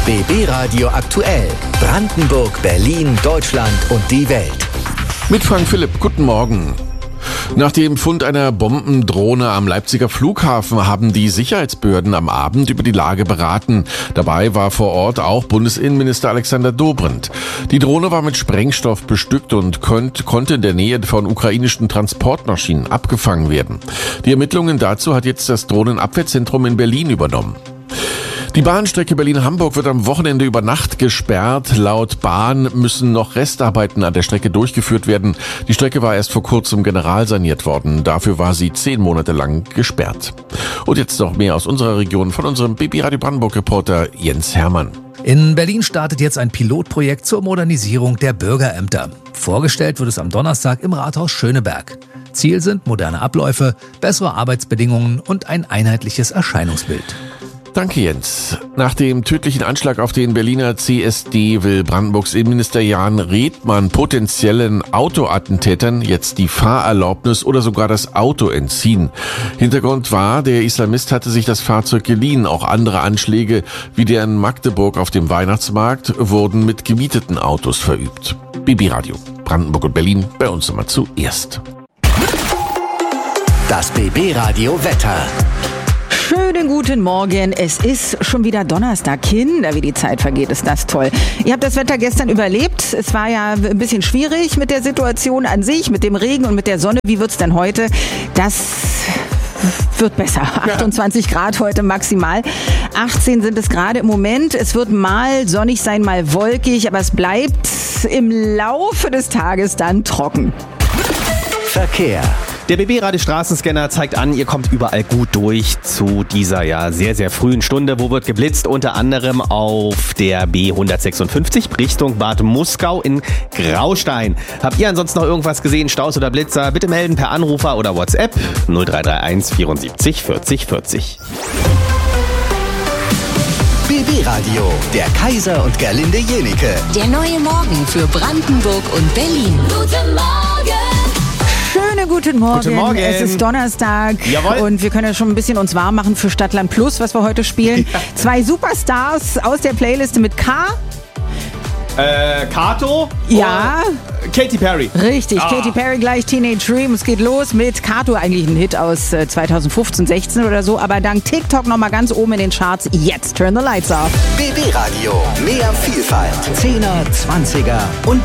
BB Radio aktuell. Brandenburg, Berlin, Deutschland und die Welt. Mit Frank Philipp, guten Morgen. Nach dem Fund einer Bombendrohne am Leipziger Flughafen haben die Sicherheitsbehörden am Abend über die Lage beraten. Dabei war vor Ort auch Bundesinnenminister Alexander Dobrindt. Die Drohne war mit Sprengstoff bestückt und konnte in der Nähe von ukrainischen Transportmaschinen abgefangen werden. Die Ermittlungen dazu hat jetzt das Drohnenabwehrzentrum in Berlin übernommen. Die Bahnstrecke Berlin-Hamburg wird am Wochenende über Nacht gesperrt. Laut Bahn müssen noch Restarbeiten an der Strecke durchgeführt werden. Die Strecke war erst vor kurzem generalsaniert worden. Dafür war sie 10 Monate lang gesperrt. Und jetzt noch mehr aus unserer Region von unserem BB Radio Brandenburg-Reporter Jens Hermann. In Berlin startet jetzt ein Pilotprojekt zur Modernisierung der Bürgerämter. Vorgestellt wird es am Donnerstag im Rathaus Schöneberg. Ziel sind moderne Abläufe, bessere Arbeitsbedingungen und ein einheitliches Erscheinungsbild. Danke, Jens. Nach dem tödlichen Anschlag auf den Berliner CSD will Brandenburgs Innenminister Jan Redmann potenziellen Autoattentätern jetzt die Fahrerlaubnis oder sogar das Auto entziehen. Hintergrund war, der Islamist hatte sich das Fahrzeug geliehen. Auch andere Anschläge, wie der in Magdeburg auf dem Weihnachtsmarkt, wurden mit gemieteten Autos verübt. BB Radio, Brandenburg und Berlin, bei uns immer zuerst. Das BB Radio Wetter. Schönen guten Morgen. Es ist schon wieder Donnerstag. Kinder, wie die Zeit vergeht, ist das toll. Ihr habt das Wetter gestern überlebt. Es war ja ein bisschen schwierig mit der Situation an sich, mit dem Regen und mit der Sonne. Wie wird's denn heute? Das wird besser. 28 Grad heute maximal. 18 sind es gerade im Moment. Es wird mal sonnig sein, mal wolkig, aber es bleibt im Laufe des Tages dann trocken. Verkehr. Der BB-Radio Straßenscanner zeigt an, ihr kommt überall gut durch zu dieser sehr, sehr frühen Stunde. Wo wird geblitzt? Unter anderem auf der B156 Richtung Bad Muskau in Graustein. Habt ihr ansonsten noch irgendwas gesehen, Staus oder Blitzer? Bitte melden per Anrufer oder WhatsApp 0331 74 40 40. BB Radio, der Kaiser und Gerlinde Jenike. Der neue Morgen für Brandenburg und Berlin. Guten Morgen! Schönen guten Morgen. Guten Morgen. Es ist Donnerstag. Jawohl. Und wir können ja schon ein bisschen uns warm machen für Stadtland Plus, was wir heute spielen. Ja. 2 Superstars aus der Playliste mit K. Kato? Ja. Katy Perry. Richtig, Katy Perry gleich Teenage Dream. Es geht los mit Kato, eigentlich ein Hit aus 2015, 16 oder so. Aber dank TikTok nochmal ganz oben in den Charts. Jetzt Turn the Lights Off. BB Radio, mehr Vielfalt. 10er, 20er und